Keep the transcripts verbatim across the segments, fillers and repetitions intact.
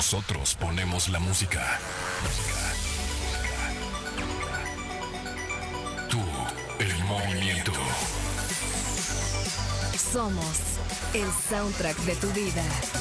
Nosotros ponemos la música. Tú, el movimiento. Somos el soundtrack de tu vida.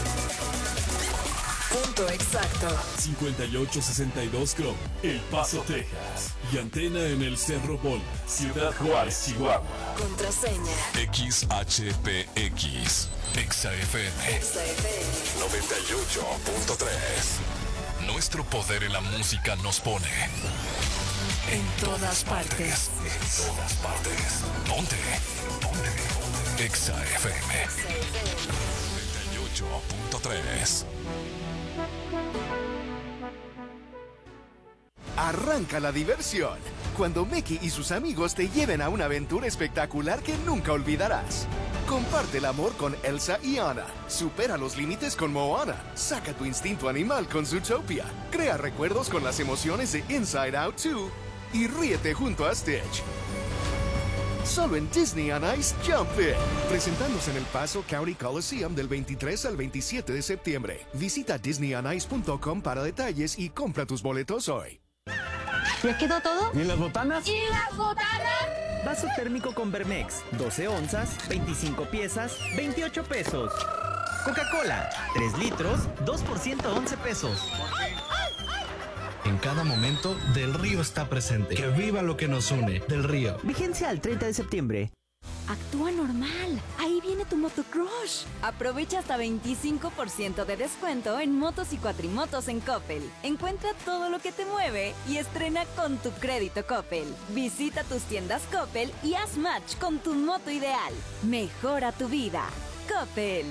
Punto exacto. cincuenta y ocho sesenta y dos Chrome, El Paso, Texas. Y antena en el Cerro Bola, Ciudad Juárez, Chihuahua. Contraseña X H P X. Exa F M. Exa F M noventa y ocho punto tres. Nuestro poder en la música nos pone en todas partes. En todas partes. Ponte. Ponte. Exa F M noventa y ocho punto tres. Arranca la diversión cuando Mickey y sus amigos te lleven a una aventura espectacular que nunca olvidarás. Comparte el amor con Elsa y Anna. Supera los límites con Moana. Saca tu instinto animal con Zootopia. Crea recuerdos con las emociones de Inside Out dos. Y ríete junto a Stitch. Solo en Disney on Ice Jump It. Presentándose en El Paso County Coliseum del veintitrés al veintisiete de septiembre. Visita disney on ice punto com para detalles y compra tus boletos hoy. ¿Ya quedó todo? ¿Y las botanas? ¿Y las botanas? Vaso térmico con Vermex, doce onzas, veinticinco piezas, veintiocho pesos. Coca-Cola, tres litros, dos por ciento, once pesos. En cada momento, Del Río está presente. Que viva lo que nos une. Del Río. Vigencia al treinta de septiembre. Actúa normal. Ahí viene tu motocrush. Aprovecha hasta veinticinco por ciento de descuento en motos y cuatrimotos en Coppel. Encuentra todo lo que te mueve y estrena con tu crédito Coppel. Visita tus tiendas Coppel y haz match con tu moto ideal. Mejora tu vida. Coppel.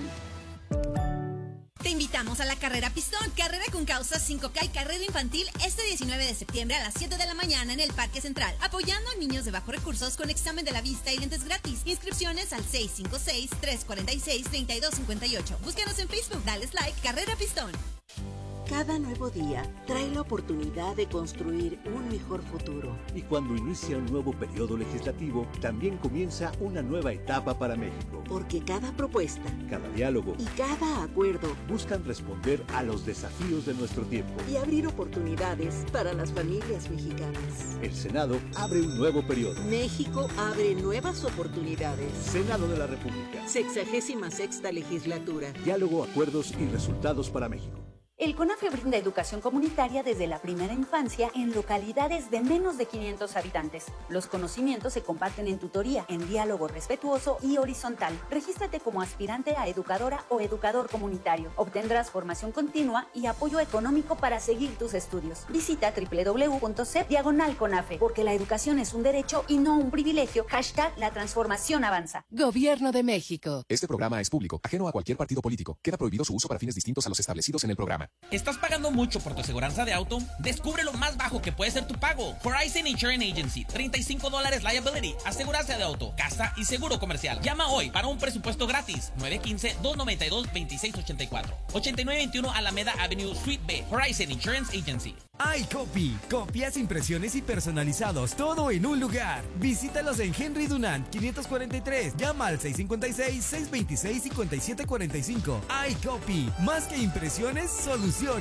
Te invitamos a la Carrera Pistón, carrera con causa cinco K y carrera infantil este diecinueve de septiembre a las siete de la mañana en el Parque Central, apoyando a niños de bajos recursos con examen de la vista y lentes gratis. Inscripciones al seis cinco seis, tres cuatro seis, tres dos cinco ocho. Búscanos en Facebook, dale like, Carrera Pistón. Cada nuevo día trae la oportunidad de construir un mejor futuro. Y cuando inicia un nuevo periodo legislativo, también comienza una nueva etapa para México. Porque cada propuesta, cada diálogo y cada acuerdo buscan responder a los desafíos de nuestro tiempo y abrir oportunidades para las familias mexicanas. El Senado abre un nuevo periodo. México abre nuevas oportunidades. Senado de la República. Sexagésima sexta legislatura. Diálogo, acuerdos y resultados para México. El CONAFE brinda educación comunitaria desde la primera infancia en localidades de menos de quinientos habitantes. Los conocimientos se comparten en tutoría, en diálogo respetuoso y horizontal. Regístrate como aspirante a educadora o educador comunitario. Obtendrás formación continua y apoyo económico para seguir tus estudios. Visita doble u doble u doble u punto c diagonal CONAFE, porque la educación es un derecho y no un privilegio. Hashtag la transformación avanza. Gobierno de México. Este programa es público, ajeno a cualquier partido político. Queda prohibido su uso para fines distintos a los establecidos en el programa. ¿Estás pagando mucho por tu aseguranza de auto? Descubre lo más bajo que puede ser tu pago. Horizon Insurance Agency, treinta y cinco dólares liability, aseguranza de auto, casa y seguro comercial. Llama hoy para un presupuesto gratis. nueve uno cinco, dos nueve dos, dos seis ocho cuatro. ochenta y nueve veintiuno Alameda Avenue, Suite B. Horizon Insurance Agency. iCopy, copias, impresiones y personalizados, todo en un lugar. Visítalos en Henry Dunant quinientos cuarenta y tres. Llama al seis cinco seis, seis dos seis, cinco siete cuatro cinco. iCopy, más que impresiones, soluciones.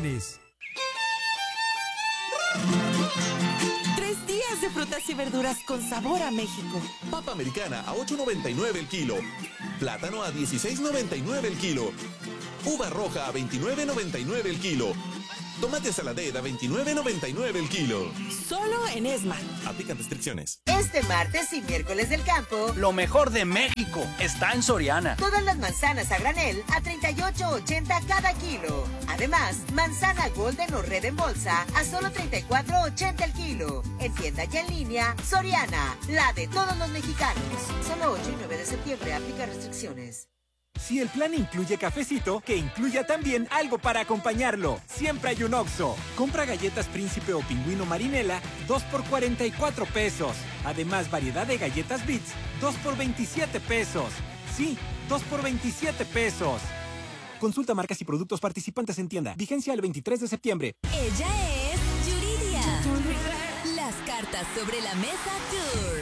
Tres días de frutas y verduras con sabor a México. Papa americana a ocho noventa y nueve el kilo. Plátano a dieciséis noventa y nueve el kilo. Uva roja a veintinueve noventa y nueve el kilo. Tomate saladera a veintinueve noventa y nueve el kilo. Solo en Esmar. Aplican restricciones. Este martes y miércoles del campo, lo mejor de México está en Soriana. Todas las manzanas a granel a treinta y ocho ochenta cada kilo. Además, manzana Golden o Red en bolsa a solo treinta y cuatro ochenta el kilo. En tienda y en línea, Soriana, la de todos los mexicanos. Solo ocho y nueve de septiembre, aplica restricciones. Si el plan incluye cafecito, que incluya también algo para acompañarlo. Siempre hay un Oxxo. Compra galletas Príncipe o Pingüino Marinela, dos por cuarenta y cuatro pesos. Además, variedad de galletas Bits, dos por veintisiete pesos. Sí, dos por veintisiete pesos. Consulta marcas y productos participantes en tienda. Vigencia el veintitrés de septiembre. Ella es Yuridia. Las cartas sobre la mesa tour.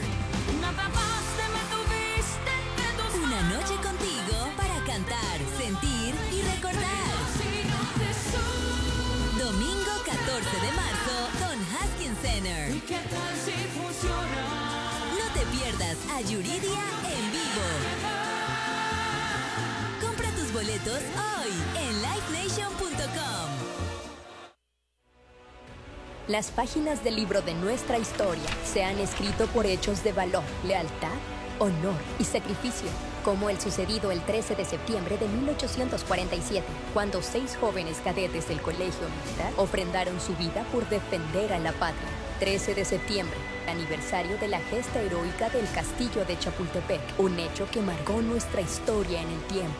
Una noche contigo para cantar, sentir y recordar. Center. ¿Qué tal si funciona? No te pierdas a Yuridia en vivo. Compra tus boletos hoy en live nation punto com. Las páginas del libro de nuestra historia se han escrito por hechos de valor, lealtad, honor y sacrificio, como el sucedido el trece de septiembre de mil ochocientos cuarenta y siete, cuando seis jóvenes cadetes del colegio militar ofrendaron su vida por defender a la patria. trece de septiembre, aniversario de la gesta heroica del castillo de Chapultepec, un hecho que marcó nuestra historia en el tiempo.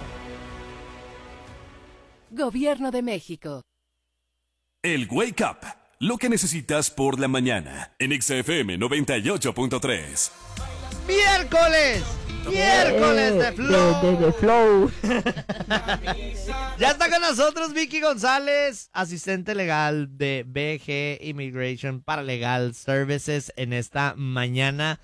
Gobierno de México. El Wake Up, lo que necesitas por la mañana, en X F M noventa y ocho punto tres. ¡Miércoles! ¡Miércoles de Flow! De, de, de Flow. Ya está con nosotros Vicky González, asistente legal de B G Immigration Paralegal Services en esta mañana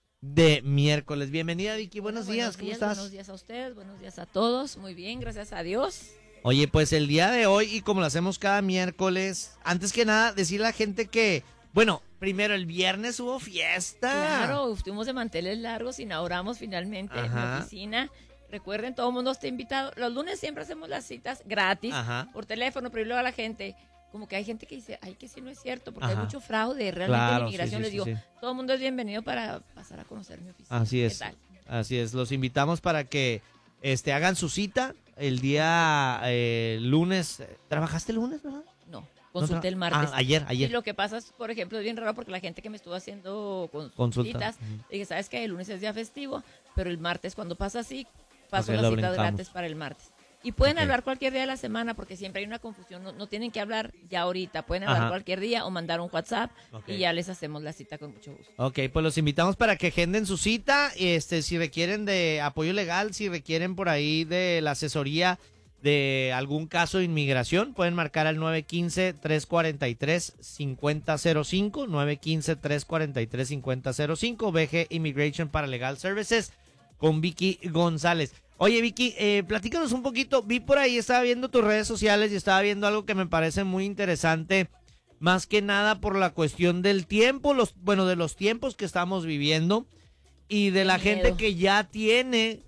de miércoles. Bienvenida, Vicky, buenos, Bueno, días, buenos ¿cómo días, estás? Buenos días a ustedes, buenos días a todos, muy bien, gracias a Dios. Oye, pues el día de hoy, y como lo hacemos cada miércoles, antes que nada, decirle a la gente que, bueno, primero el viernes hubo fiesta. Claro, estuvimos de manteles largos, inauguramos finalmente en la oficina. Recuerden, todo el mundo está invitado. Los lunes siempre hacemos las citas gratis, Ajá. por teléfono, pero luego a la gente, como que hay gente que dice, ay, que sí no es cierto, porque Ajá. hay mucho fraude realmente Claro, en inmigración. sí, sí, Les sí, digo, sí. todo el mundo es bienvenido para pasar a conocer mi oficina. Así ¿Qué es, tal? así es. Los invitamos para que este, hagan su cita el día eh, lunes. ¿Trabajaste el lunes, verdad? No, consulté el martes. Ah, ayer, ayer. Y lo que pasa es, por ejemplo, es bien raro porque la gente que me estuvo haciendo Consulta. consultitas, Ujú. dije, ¿sabes qué? El lunes es día festivo, pero el martes cuando pasa así, paso Ok, las lo citas brincamos. gratis para el martes. Y pueden Ok. hablar cualquier día de la semana porque siempre hay una confusión, no, no tienen que hablar ya ahorita, pueden hablar Ajá. cualquier día o mandar un WhatsApp Ok. y ya les hacemos la cita con mucho gusto. Ok, pues los invitamos para que agenden su cita. Este, si requieren de apoyo legal, si requieren por ahí de la asesoría de algún caso de inmigración, pueden marcar al nueve uno cinco, tres cuatro tres, cinco cero cero cinco, nueve uno cinco, tres cuatro tres, cinco cero cero cinco, B G Immigration Paralegal Services con Vicky González. Oye, Vicky, eh, platícanos un poquito. Vi por ahí, estaba viendo tus redes sociales y estaba viendo algo que me parece muy interesante, más que nada por la cuestión del tiempo, los bueno, de los tiempos que estamos viviendo y de la Qué gente miedo. que ya tiene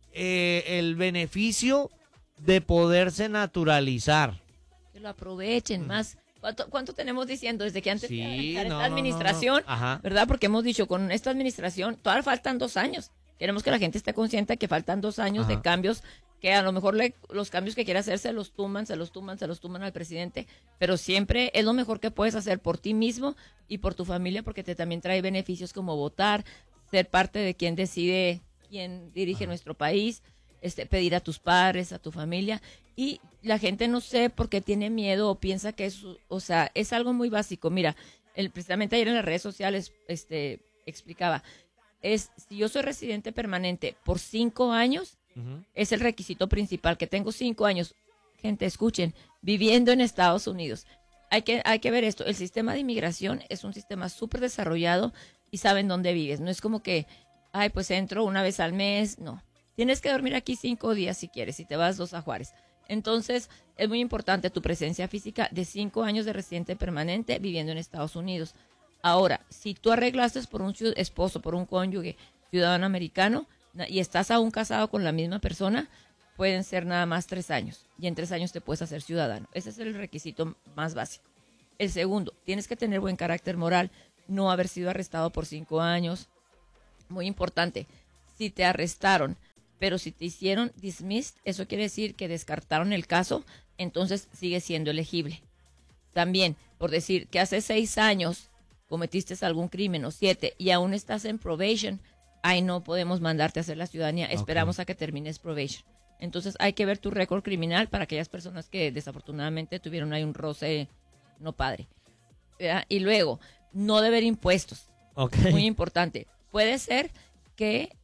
eh, el beneficio de poderse naturalizar. Que lo aprovechen más. ¿Cuánto, ¿Cuánto tenemos diciendo desde que antes Sí, de arrancar no, esta no, administración? no, no. Ajá. ¿Verdad? Porque hemos dicho, con esta administración, todavía faltan dos años. Queremos que la gente esté consciente de que faltan dos años Ajá. de cambios, que a lo mejor le- los cambios que quiere hacer se los tumban, se los tumban, se los tumban al presidente, pero siempre es lo mejor que puedes hacer por ti mismo y por tu familia, porque te también trae beneficios como votar, ser parte de quien decide quién dirige nuestro país, este, pedir a tus padres, a tu familia, y la gente no sé por qué tiene miedo o piensa que es, o sea, es algo muy básico. Mira, el, precisamente ayer en las redes sociales este, explicaba, es si yo soy residente permanente por cinco años, Ujú. es el requisito principal, que tengo cinco años, gente, escuchen, viviendo en Estados Unidos. Hay que, hay que ver esto, el sistema de inmigración es un sistema súper desarrollado y saben dónde vives, no es como que, ay, pues entro una vez al mes, no. Tienes que dormir aquí cinco días si quieres, si te vas dos a Juárez. Entonces, es muy importante tu presencia física de cinco años de residente permanente viviendo en Estados Unidos. Ahora, si tú arreglaste por un ciud- esposo, por un cónyuge ciudadano americano na- y estás aún casado con la misma persona, pueden ser nada más tres años. Y en tres años te puedes hacer ciudadano. Ese es el requisito más básico. El segundo, tienes que tener buen carácter moral, no haber sido arrestado por cinco años. Muy importante, si te arrestaron, pero si te hicieron dismissed, eso quiere decir que descartaron el caso, entonces sigue siendo elegible. También, por decir que hace seis años cometiste algún crimen o siete y aún estás en probation, ahí no podemos mandarte a hacer la ciudadanía, esperamos a que termines probation. Entonces hay que ver tu récord criminal para aquellas personas que desafortunadamente tuvieron ahí un roce no padre. ¿Verdad? Y luego, no deber impuestos. Ok. Muy importante. Puede ser que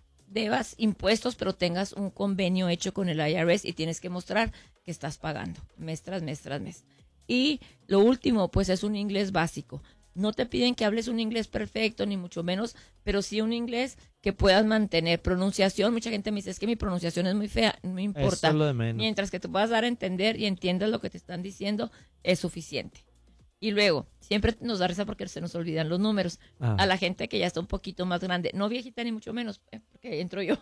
debas impuestos, pero tengas un convenio hecho con el I R S y tienes que mostrar que estás pagando mes tras mes tras mes. Y lo último, pues es un inglés básico. No te piden que hables un inglés perfecto, ni mucho menos, pero sí un inglés que puedas mantener. Pronunciación, mucha gente me dice, es que mi pronunciación es muy fea, no importa. Eso es lo de menos. Mientras que te puedas dar a entender y entiendas lo que te están diciendo, es suficiente. Y luego, siempre nos da risa porque se nos olvidan los números. Ah. A la gente que ya está un poquito más grande, no viejita ni mucho menos, eh, porque entro yo.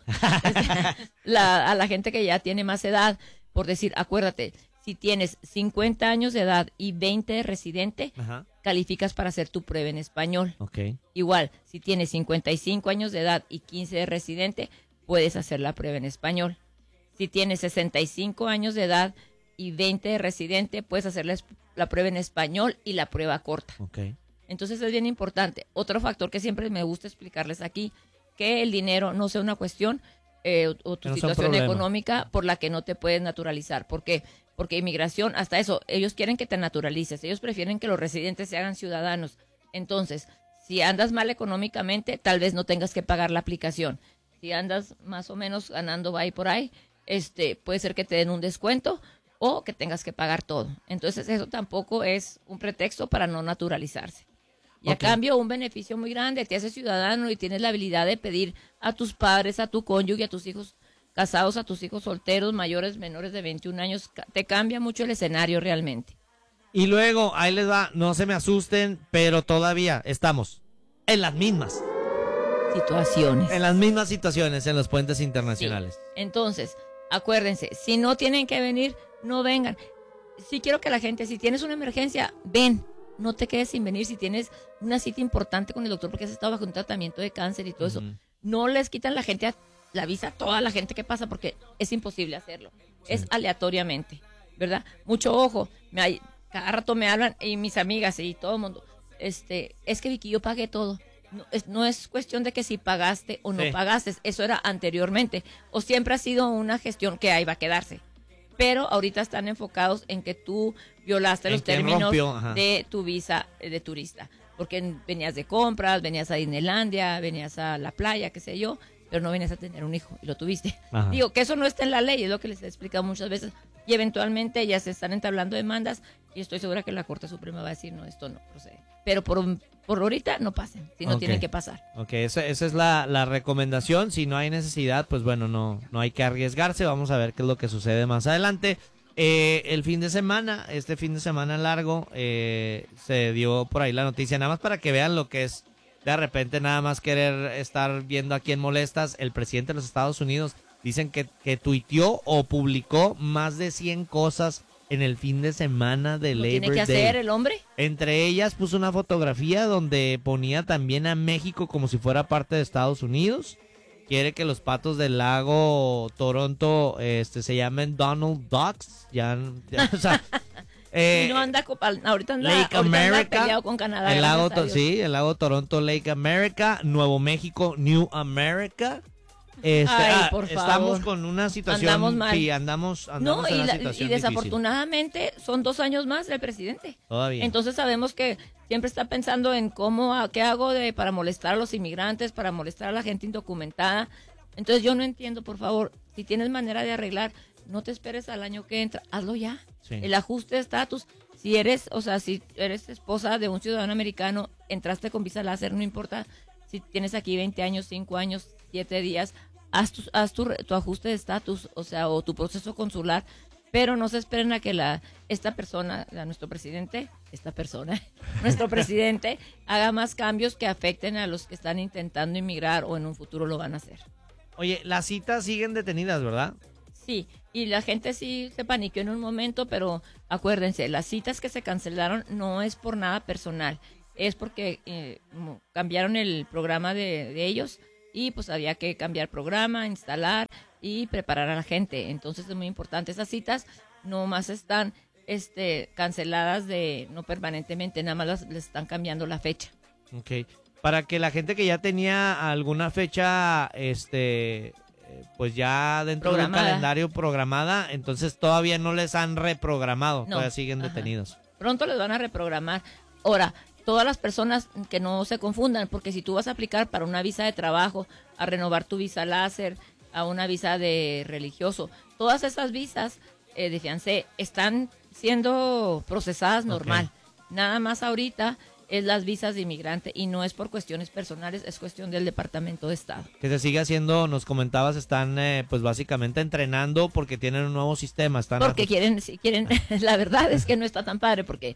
la, a la gente que ya tiene más edad, por decir, acuérdate, si tienes cincuenta años de edad y veinte de residente, Ajá. calificas para hacer tu prueba en español. Ok. Igual, si tienes cincuenta y cinco años de edad y quince de residente, puedes hacer la prueba en español. Si tienes sesenta y cinco años de edad y veinte de residente, puedes hacer la, la prueba en español y la prueba corta. Ok. Entonces es bien importante. Otro factor que siempre me gusta explicarles aquí, que el dinero no sea una cuestión eh, o, o tu Que no sea un situación problema. económica por la que no te puedes naturalizar. ¿Por qué? Porque inmigración, hasta eso, ellos quieren que te naturalices. Ellos prefieren que los residentes se hagan ciudadanos. Entonces, si andas mal económicamente, tal vez no tengas que pagar la aplicación. Si andas más o menos ganando ahí por ahí, este, puede ser que te den un descuento o que tengas que pagar todo. Entonces, eso tampoco es un pretexto para no naturalizarse. Y a Ok. cambio, un beneficio muy grande, te haces ciudadano y tienes la habilidad de pedir a tus padres, a tu cónyuge, a tus hijos casados, a tus hijos solteros, mayores, menores de veintiún años. Ca- Te cambia mucho el escenario realmente. Y luego, ahí les va, no se me asusten, pero todavía estamos en las mismas situaciones. En las mismas situaciones en los puentes internacionales. Sí. Entonces, acuérdense, si no tienen que venir, no vengan. Sí quiero que la gente, si tienes una emergencia, ven. No te quedes sin venir. Si tienes una cita importante con el doctor porque has estado bajo un tratamiento de cáncer y todo eso, no les quitan la gente a, la visa a toda la gente que pasa porque es imposible hacerlo. Es aleatoriamente, ¿verdad? Mucho ojo. Me hay, cada rato me hablan y mis amigas y todo el mundo. Este, es que Vicky, yo pagué todo. No es, no es cuestión de que si pagaste o no Sí. pagaste. Eso era anteriormente. O siempre ha sido una gestión que ahí va a quedarse. Pero ahorita están enfocados en que tú violaste En los quién términos rompió, ajá. de tu visa eh, de turista. Porque venías de compras, venías a Disneylandia, venías a la playa, qué sé yo, pero no venías a tener un hijo y lo tuviste. Ajá. Digo, que eso no está en la ley, es lo que les he explicado muchas veces. Y eventualmente ya se están entablando demandas y estoy segura que la Corte Suprema va a decir, no, esto no procede. Pero por, por ahorita no pasen, si no Ok. tienen que pasar. Ok, esa, esa es la, la recomendación. Si no hay necesidad, pues bueno, no, no hay que arriesgarse. Vamos a ver qué es lo que sucede más adelante. Eh, el fin de semana, este fin de semana largo, eh, se dio por ahí la noticia, nada más para que vean lo que es de repente nada más querer estar viendo a quién molestas. El presidente de los Estados Unidos dicen que, que tuiteó o publicó más de cien cosas en el fin de semana de ¿Lo Labor tiene que Day. hacer el hombre? Entre ellas puso una fotografía donde ponía también a México como si fuera parte de Estados Unidos. Quiere que los patos del lago Toronto este, se llamen Donald Ducks. Ya, ya, o sea, eh, Y no anda, co- ahorita anda, Lake ahorita anda America, peleado con Canadá. el lago, gracias a to- Dios. sí, el lago Toronto, Lake America, Nuevo México, New America. Este, Ay, ah, por estamos favor. con una situación, Andamos mal. sí, andamos, andamos No, en y, una la- situación y difícil. desafortunadamente son dos años más del presidente. Todavía. Entonces sabemos que siempre está pensando en cómo, a- qué hago de para molestar a los inmigrantes, para molestar a la gente indocumentada. Entonces yo no entiendo, por favor, si tienes manera de arreglar, no te esperes al año que entra, hazlo ya. Sí. El ajuste de estatus, si eres, o sea, si eres esposa de un ciudadano americano, entraste con visa láser, no importa si tienes aquí veinte años, cinco años, siete días, haz tu, haz tu, re- tu ajuste de estatus, o sea, o tu proceso consular, pero no se esperen a que la esta persona, la- nuestro presidente, esta persona, nuestro presidente, haga más cambios que afecten a los que están intentando inmigrar o en un futuro lo van a hacer. Oye, las citas siguen detenidas, ¿verdad? Sí, y la gente sí se paniqueó en un momento, pero acuérdense, las citas que se cancelaron no es por nada personal, es porque eh, como cambiaron el programa de, de ellos y pues había que cambiar programa, instalar y preparar a la gente. Entonces es muy importante. Esas citas no más están este, canceladas de no permanentemente, nada más las, les están cambiando la fecha. Ok. Para que la gente que ya tenía alguna fecha, este, eh, pues ya dentro del Programada. calendario programada, entonces todavía no les han reprogramado, No. todavía siguen Ajá. detenidos. Pronto les van a reprogramar. Ahora, todas las personas que no se confundan, porque si tú vas a aplicar para una visa de trabajo, a renovar tu visa láser, a una visa de religioso, todas esas visas eh, de fiancé están siendo procesadas normal. Nada más ahorita es las visas de inmigrante y no es por cuestiones personales, es cuestión del Departamento de Estado. Que se sigue haciendo, nos comentabas, están eh, pues básicamente entrenando porque tienen un nuevo sistema. Están Porque quieren, si quieren, la verdad es que no está tan padre porque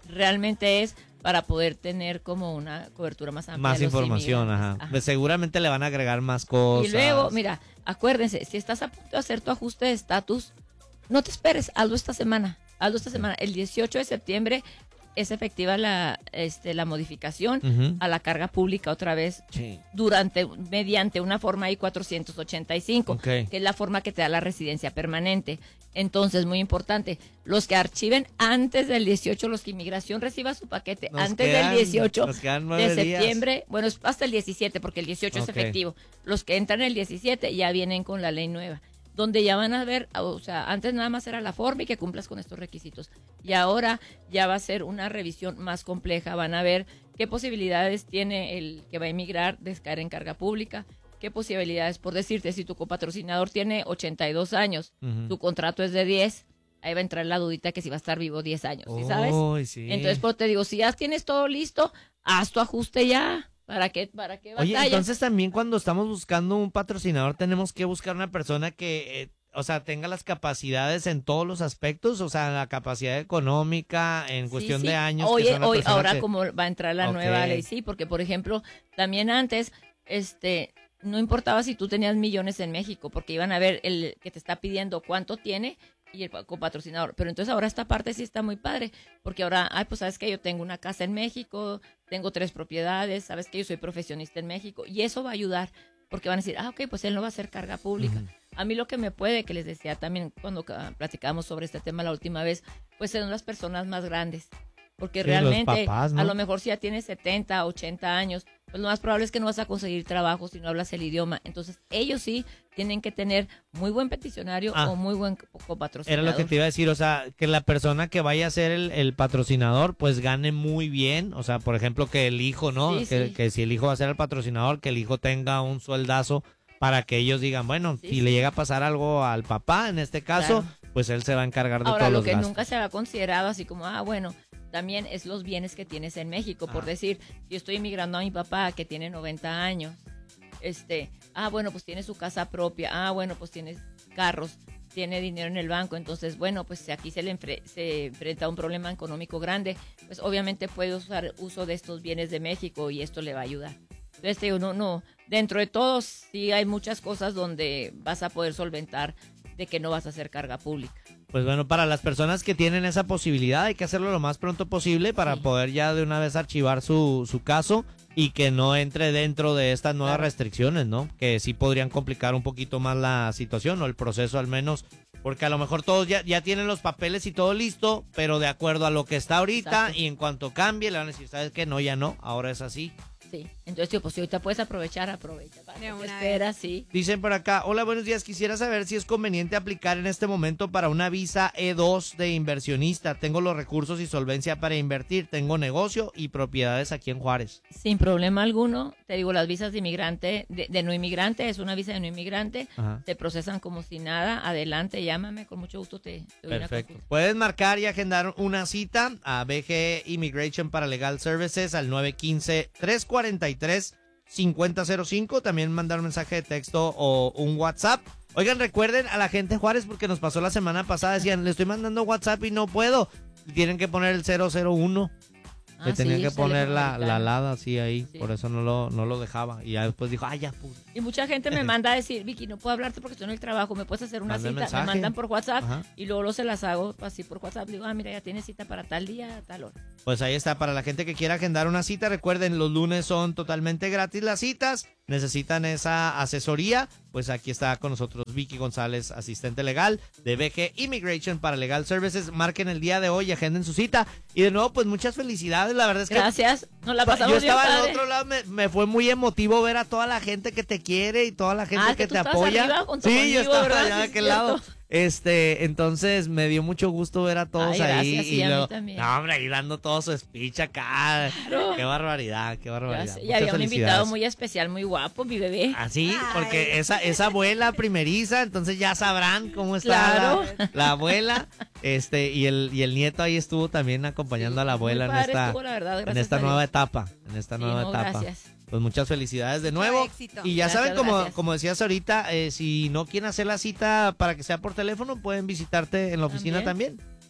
realmente es para poder tener como una cobertura más amplia. Más de los información, ajá. inmigrantes. Pues seguramente le van a agregar más cosas. Y luego, mira, acuérdense, si estás a punto de hacer tu ajuste de estatus, no te esperes, hazlo esta semana. Hazlo esta semana. El dieciocho de septiembre es efectiva la, este, la modificación Ujú. a la carga pública otra vez Sí. durante mediante una forma I cuatrocientos ochenta y cinco, Ok. que es la forma que te da la residencia permanente. Entonces, muy importante, los que archiven antes del dieciocho, los que inmigración reciba su paquete Nos antes quedan- del dieciocho nos quedan nueve de días. septiembre, bueno, es hasta el diecisiete porque el dieciocho Ok. es efectivo. Los que entran el diecisiete ya vienen con la ley nueva, donde ya van a ver, o sea, antes nada más era la forma y que cumplas con estos requisitos. Y ahora ya va a ser una revisión más compleja, van a ver qué posibilidades tiene el que va a emigrar de caer en carga pública, qué posibilidades, por decirte, si tu copatrocinador tiene ochenta y dos años, Ujú. tu contrato es de diez, ahí va a entrar la dudita que si va a estar vivo diez años, ¿sí sabes? Uy, sí. Entonces, pues te digo, si ya tienes todo listo, haz tu ajuste ya. ¿Para qué, para qué Oye, batallas? entonces también cuando estamos buscando un patrocinador tenemos que buscar una persona que, eh, o sea, tenga las capacidades en todos los aspectos, o sea, la capacidad económica, en cuestión Sí, de sí. años. que Oye, sea una hoy, persona ahora que- como va a entrar la Ok. nueva ley, sí, porque por ejemplo, también antes, este, no importaba si tú tenías millones en México, porque iban a ver el que te está pidiendo cuánto tiene y el pa- copatrocinador. Pero entonces ahora esta parte sí está muy padre, porque ahora, ay, pues sabes que yo tengo una casa en México, tengo tres propiedades, sabes que yo soy profesionista en México, y eso va a ayudar, porque van a decir, ah, ok, pues él no va a hacer carga pública. Ujú. A mí lo que me puede, que les decía también cuando ca- platicábamos sobre este tema la última vez, pues son las personas más grandes. Porque Sí, los realmente, papás, ¿no? a lo mejor si ya tienes setenta, ochenta años, pues lo más probable es que no vas a conseguir trabajo si no hablas el idioma. Entonces, ellos sí tienen que tener muy buen peticionario Ah. o muy buen co- copatrocinador. Era lo que te iba a decir, o sea, que la persona que vaya a ser el, el patrocinador, pues gane muy bien. O sea, por ejemplo, que el hijo, ¿no? Sí, que, sí. que si el hijo va a ser el patrocinador, que el hijo tenga un sueldazo para que ellos digan, bueno, Sí, si sí. le llega a pasar algo al papá, en este caso, Claro. pues él se va a encargar de Ahora, todos lo los que gastos. nunca se había considerado, así como, ah, bueno, también es los bienes que tienes en México. Por Ah. decir, yo estoy inmigrando a mi papá que tiene noventa años. Este, ah, bueno, pues tiene su casa propia. Ah, bueno, pues tiene carros, tiene dinero en el banco. Entonces, bueno, pues si aquí se le enfre- se enfrenta a un problema económico grande, pues obviamente puede usar uso de estos bienes de México y esto le va a ayudar. Entonces, te digo, no, no, dentro de todos sí hay muchas cosas donde vas a poder solventar de que no vas a hacer carga pública. Pues bueno, para las personas que tienen esa posibilidad hay que hacerlo lo más pronto posible para poder ya de una vez archivar su, su caso y que no entre dentro de estas nuevas Claro. restricciones, ¿no? Que sí podrían complicar un poquito más la situación o el proceso al menos, porque a lo mejor todos ya, ya tienen los papeles y todo listo, pero de acuerdo a lo que está ahorita Exacto. y en cuanto cambie le van a decir, ¿sabes qué? No, ya no, ahora es así. Sí, entonces, tío, pues si ahorita puedes aprovechar, aprovecha. ¿Para qué te esperas? Sí. Dicen por acá, hola, buenos días, quisiera saber si es conveniente aplicar en este momento para una visa E dos de inversionista. Tengo los recursos y solvencia para invertir, tengo negocio y propiedades aquí en Juárez. Sin problema alguno, te digo, las visas de inmigrante, de, de no inmigrante, es una visa de no inmigrante, Ajá. te procesan como si nada, adelante, llámame, con mucho gusto te, te doy una Perfecto. consulta. Puedes marcar y agendar una cita a B G Immigration para Legal Services al nueve uno cinco, tres cuatro tres, cinco cero cero cinco. También mandar un mensaje de texto o un WhatsApp. Oigan, recuerden a la gente de Juárez porque nos pasó la semana pasada. Decían, le estoy mandando WhatsApp y no puedo. Tienen que poner el cero cero uno. Ah, Le tenían sí, que el poner teléfono la, americano. la alada así ahí. Sí. Por eso no lo, no lo dejaba. Y ya después dijo, ah, ya puse. Y mucha gente me manda a decir, Vicky, no puedo hablarte porque estoy en el trabajo, me puedes hacer una Manda cita, mensaje. me mandan por WhatsApp Ajá. y luego, luego se las hago así por WhatsApp. Digo, ah, mira, ya tienes cita para tal día, tal hora. Pues ahí está, para la gente que quiera agendar una cita, recuerden, los lunes son totalmente gratis las citas, necesitan esa asesoría, pues aquí está con nosotros Vicky González, asistente legal de B G Immigration para Legal Services. Marquen el día de hoy y agenden su cita. Y de nuevo, pues muchas felicidades, la verdad es que... Gracias, nos la Pa- pasamos Yo bien estaba padre. del otro lado, me, me fue muy emotivo ver a toda la gente que te quiere y toda la gente Ah, que, que tú te estabas apoya. arriba junto Sí, conmigo, yo estaba ¿verdad? allá Sí, de es aquel lado. cierto. Este, entonces me dio mucho gusto ver a todos Ay, ahí. gracias, sí, a mí luego- también. no, hombre, ahí dando todo su speech acá. Claro. Qué barbaridad, qué Ya barbaridad. sé, y Muchas había un invitado felicidades. muy especial, muy guapo, mi bebé. Así, porque esa, esa abuela primeriza, entonces ya sabrán cómo está Claro. la, la abuela. Este, y el, y el nieto ahí estuvo también acompañando a la abuela en padre esta, estuvo, la verdad, en gracias esta a Dios. nueva etapa. En esta Sí, nueva no, etapa. gracias. Pues muchas felicidades de nuevo. éxito. Y ya Gracias, saben, como, gracias. como decías ahorita, eh, si no quieren hacer la cita para que sea por teléfono, pueden visitarte en la oficina también.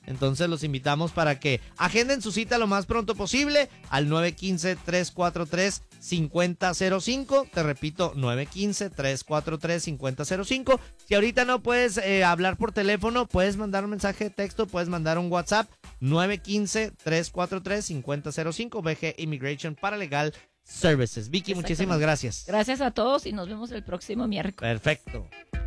Entonces los invitamos para que agenden su cita lo más pronto posible al nueve uno cinco, tres cuatro tres, cinco cero cero cinco. Te repito, nueve uno cinco, tres cuatro tres, cinco cero cero cinco. Si ahorita no puedes eh, hablar por teléfono, puedes mandar un mensaje de texto, puedes mandar un WhatsApp, nueve uno cinco, tres cuatro tres, cinco cero cero cinco, B G Immigration Paralegal Services. Vicky, muchísimas gracias. Gracias a todos y nos vemos el próximo miércoles. Perfecto.